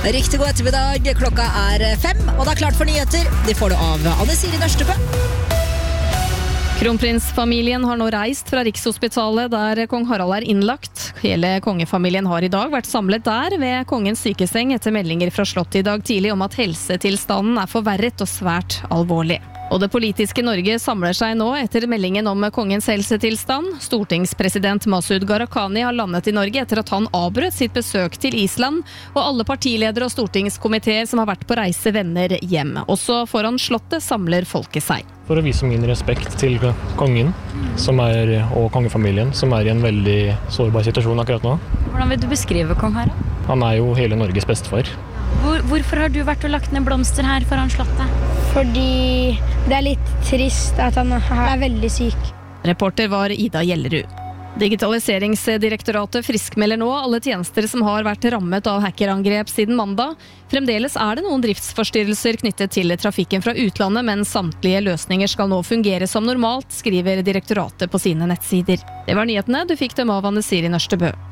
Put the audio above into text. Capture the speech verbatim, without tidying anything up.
Riktig god ettermiddag, klokka er fem, og det er klart for nyheter. De får det av Anne Siri Nørstebø. Kronprinsfamilien har nå reist fra Rikshospitalet der kong Harald er innlagt. Hele kongefamilien har i dag vært samlet der ved kongens sykeseng etter meldinger fra slottet i dag tidlig om at helsetilstanden er forverret og svært alvorlig. Og det politiske Norge samler seg nå etter meldingen om kongens helsetilstand. Stortingspresident Masud Gharahkhani har landet i Norge etter at han avbrøt sitt besøk til Island, og alle partiledere og stortingskomiteer som har vært på reise vender hjem. Også foran slottet samler folket seg. For å vise min respekt til kongen som er, og kongefamilien, som er i en veldig sårbar situasjon akkurat nå. Hvordan vil du beskrive kong Harald? Han er jo hele Norges bestefar. Hvor, hvorfor har du vært og lagt ned blomster her foran slottet? Fordi det er litt trist at han er veldig syk. Reporter var Ida Gjellerud. Digitaliseringsdirektoratet friskmelder nå alle tjenester som har vært rammet av hackerangrep siden mandag. Fremdeles er det noen driftsforstyrrelser knyttet til trafikken fra utlandet, men samtlige løsninger skal nå fungere som normalt, skriver direktoratet på sine nettsider. Det var nyhetene, du fikk dem av Anne Siri Nørstebø.